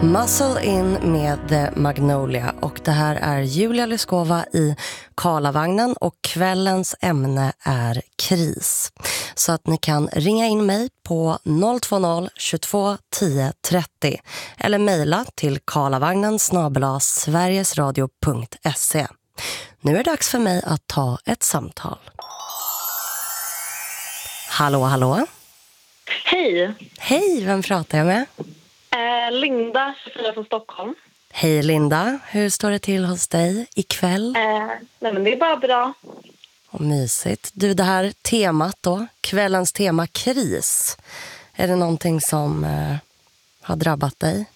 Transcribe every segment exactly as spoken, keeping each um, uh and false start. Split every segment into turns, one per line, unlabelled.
Muscle In med The Magnolia, och det här är Julia Lyskova i Karlavagnen, och kvällens ämne är kris. Så att ni kan ringa in mig på noll två noll tjugotvå tio trettio eller mejla till karlavagnen snabel-a sverigesradio punkt se. Nu är det dags för mig att ta ett samtal. Hallå, hallå.
Hej.
Hej, vem pratar jag med?
Eh, Linda, tjugofyra från Stockholm.
Hej Linda, hur står det till hos dig ikväll?
Eh, nej men det är bara bra.
Och mysigt. Du, det här temat då, kvällens tema kris. Är det någonting som eh, har drabbat dig?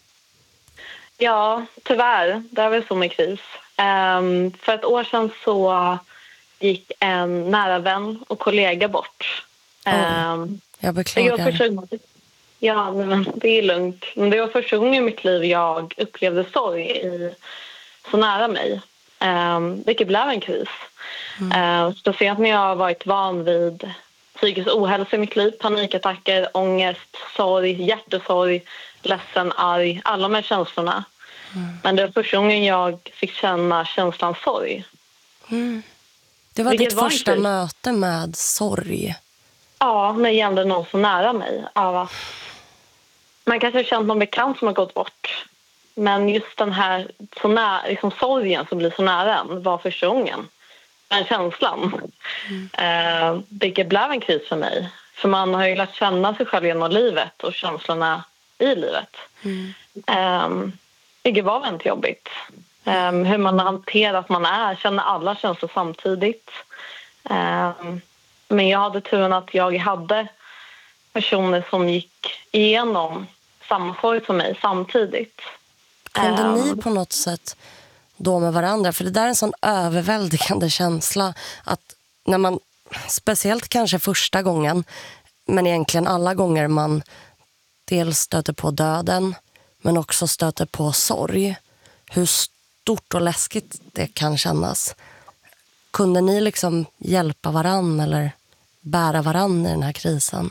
Ja, tyvärr. Det är väl så med kris. Eh, för ett år sedan så gick en nära vän och kollega bort. Eh,
oh, jag beklagar.
Det var första, ja, men det är lugnt. Men det var första gången i mitt liv jag upplevde sorg i, så nära mig. Eh, vilket blev en kris. Mm. Eh, speciellt när jag har varit van vid psykisk ohälsa i mitt liv, panikattacker, ångest, sorg, hjärtesorg, ledsen, arg, alla de här känslorna. Mm. Men det var första gången jag fick känna känslan sorg.
Mm. Det var
vilket
ditt
var
första möte med sorg?
Ja, när det gällde någon så nära mig. Ja. Man kanske har känt någon bekant som har gått bort. Men just den här så nära, liksom sorgen som blir så nära en var första gången. Den känslan. Mm. Eh, vilket blev en kris för mig. För man har ju lärt känna sig själv genom livet och känslorna i livet. Mm. Eh, vilket var väldigt jobbigt. Eh, hur man hanterar att man är, känner alla känslor samtidigt. Eh, men jag hade turen att jag hade personer som gick igenom samma sorg som mig samtidigt.
Kunde eh, ni på något sätt då med varandra, för det där är en sån överväldigande känsla att när man, speciellt kanske första gången, men egentligen alla gånger man dels stöter på döden men också stöter på sorg, hur stort och läskigt det kan kännas. Kunde ni liksom hjälpa varann eller bära varann i den här krisen?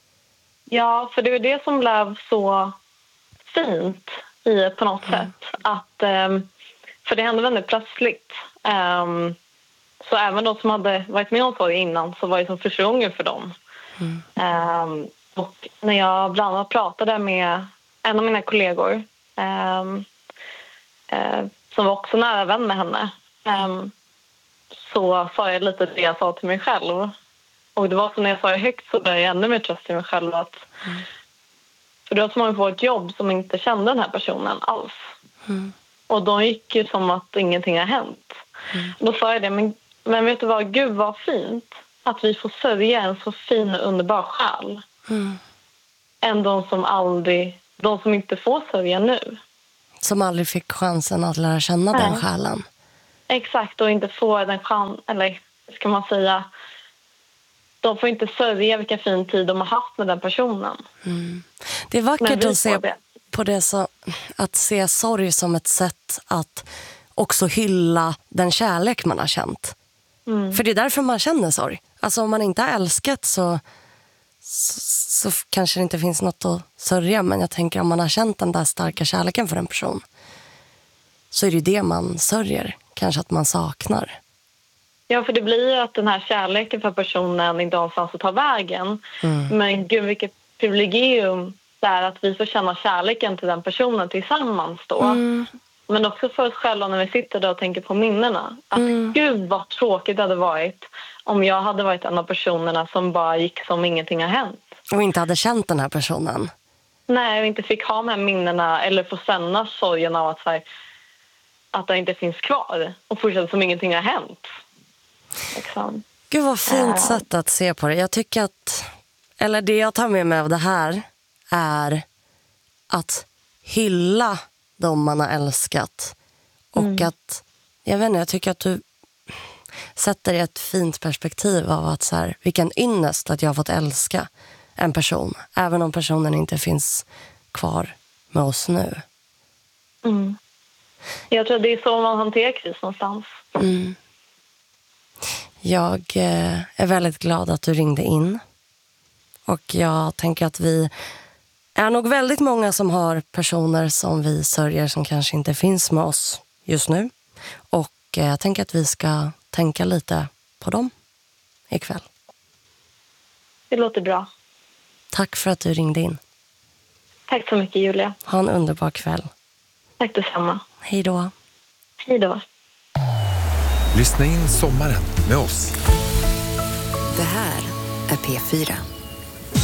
Ja,
för det var det som blev så fint i på något mm. sätt att um, för det hände väldigt plötsligt. Um, så även de som hade varit med om sorg innan så var det som första gången för dem. Mm. Um, och när jag bland annat pratade med en av mina kollegor um, uh, som var också nära vän med henne um, så sa jag lite det jag sa till mig själv. Och det var så när jag sa det högt så började jag ännu mer tröst i mig själv. Att, mm. För det var så många på ett jobb som inte kände den här personen alls. Mm. Och de gick ju som att ingenting har hänt. Mm. Då sa jag det, men, men vet du vad, gud vad fint att vi får sörja en så fin och underbar själ. Mm. Än de som aldrig, de som inte får sörja nu.
Som aldrig fick chansen att lära känna Nej. den själen.
Exakt, och inte få den chansen, eller ska man säga, de får inte sörja vilken fin tid de har haft med den personen. Mm.
Det är vackert att se det. på det så, att se sorg som ett sätt att också hylla den kärlek man har känt. Mm. För det är därför man känner sorg. Alltså om man inte har älskat så, så, så kanske det inte finns något att sörja. Men jag tänker om man har känt den där starka kärleken för en person så är det det man sörjer. Kanske att man saknar.
Ja, för det blir ju att den här kärleken för personen inte har någonstans att ta vägen. Mm. Men gud, vilket privilegium det är att vi får känna kärleken till den personen tillsammans då. Mm. Men också för oss själva när vi sitter där och tänker på minnena. Att mm. gud vad tråkigt det hade varit om jag hade varit en av personerna som bara gick som ingenting har hänt.
Och inte hade känt den här personen.
Nej, och inte fick ha de här minnena eller få känna sorgen av att, så här, att det inte finns kvar. Och fortsätta som ingenting har hänt. Liksom.
Gud vad fint uh. sätt att se på det. Jag tycker att, eller det jag tar med mig av det här är att hylla de man har älskat. Och mm. att, jag vet inte, jag tycker att du sätter i ett fint perspektiv av att så här, vilken ynnest att jag har fått älska en person. Även om personen inte finns kvar med oss nu.
Mm. Jag tror det är så man hanterar kris någonstans.
Mm. Jag är väldigt glad att du ringde in. Och jag tänker att vi är nog väldigt många som har personer som vi sörjer som kanske inte finns med oss just nu. Och eh, jag tänker att vi ska tänka lite på dem ikväll.
Det låter bra.
Tack för att du ringde in.
Tack så mycket, Julia.
Ha en underbar kväll.
Tack detsamma.
Hej då.
Hej då.
Lyssna in sommaren med oss.
Det här är P fyra.